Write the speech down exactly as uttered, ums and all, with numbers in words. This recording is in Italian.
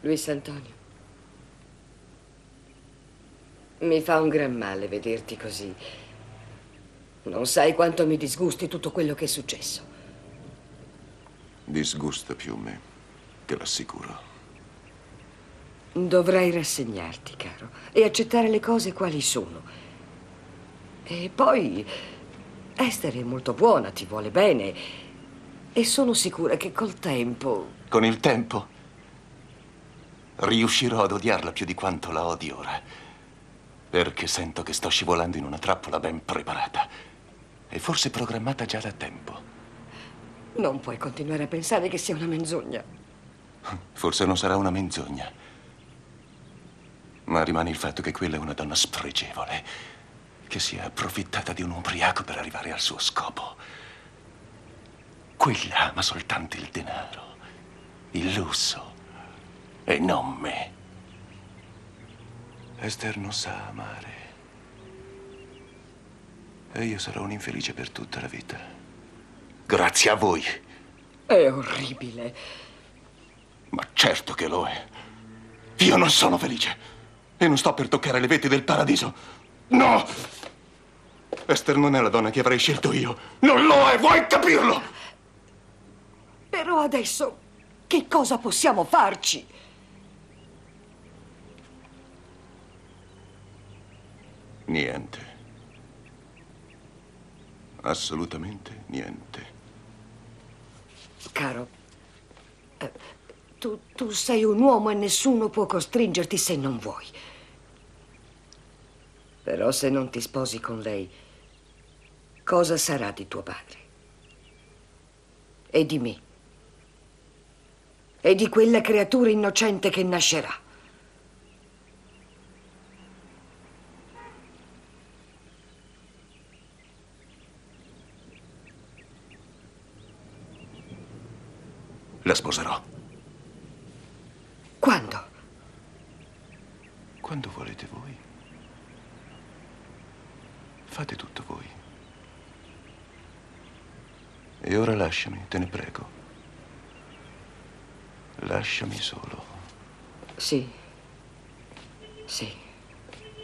Luis Antonio, mi fa un gran male vederti così. Non sai quanto mi disgusti tutto quello che è successo. Disgusta più me, te l'assicuro. Dovrai rassegnarti, caro, e accettare le cose quali sono. E poi Esther è molto buona, ti vuole bene. E sono sicura che col tempo... Con il tempo riuscirò ad odiarla più di quanto la odi ora. Perché sento che sto scivolando in una trappola ben preparata. E forse programmata già da tempo. Non puoi continuare a pensare che sia una menzogna. Forse non sarà una menzogna. Ma rimane il fatto che quella è una donna spregevole, che si è approfittata di un ubriaco per arrivare al suo scopo. Quella ama soltanto il denaro, il lusso, e non me. Esther non sa amare. E io sarò un infelice per tutta la vita. Grazie a voi. È orribile. Ma certo che lo è. Io non sono felice. E non sto per toccare le veti del paradiso. No! Esther non è la donna che avrei scelto io. Non lo è, vuoi capirlo? Però adesso, che cosa possiamo farci? Niente. Assolutamente niente. Caro, eh, tu, tu sei un uomo e nessuno può costringerti se non vuoi. Però se non ti sposi con lei, cosa sarà di tuo padre? E di me? E di quella creatura innocente che nascerà? La sposerò. Quando? Quando volete voi. Fate tutto voi. E ora lasciami, te ne prego. Lasciami solo. Sì. Sì.